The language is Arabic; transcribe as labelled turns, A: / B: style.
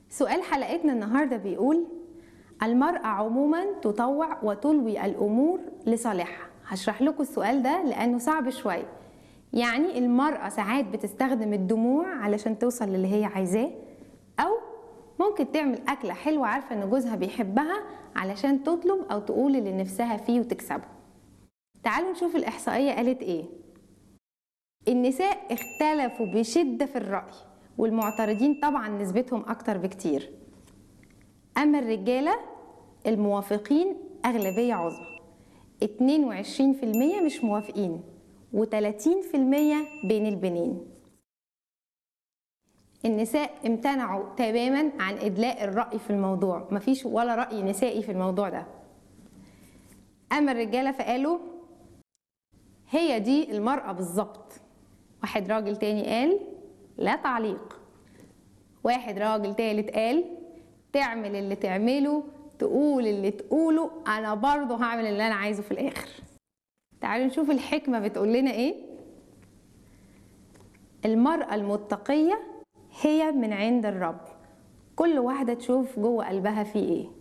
A: سؤال حلقتنا النهاردة بيقول: المرأة عموما تطوع وتلوي الأمور لصالحها. هشرح لكم السؤال ده لأنه صعب شوية. يعني المرأة ساعات بتستخدم الدموع علشان توصل للي هي عايزاه، أو ممكن تعمل أكلة حلوة عارفة إن جوزها بيحبها علشان تطلب أو تقول اللي نفسها فيه وتكسبه. تعالوا نشوف الإحصائية قالت إيه. النساء اختلفوا بشدة في الرأي، والمعترضين طبعا نسبتهم أكتر بكتير. أما الرجالة الموافقين أغلبية عظمى، 22% مش موافقين و30% بين البنين. النساء امتنعوا تماما عن إدلاء الرأي في الموضوع، مفيش ولا رأي نسائي في الموضوع ده. أما الرجالة فقالوا هي دي المرأة بالظبط. واحد راجل تاني قال لا تعليق. واحد راجل تالت قال تعمل اللي تعمله، تقول اللي تقوله، أنا برضو هعمل اللي أنا عايزه في الآخر. تعالوا نشوف الحكمة بتقول لنا إيه. المرأة المتقية هي من عند الرب، كل واحدة تشوف جوه قلبها فيه إيه.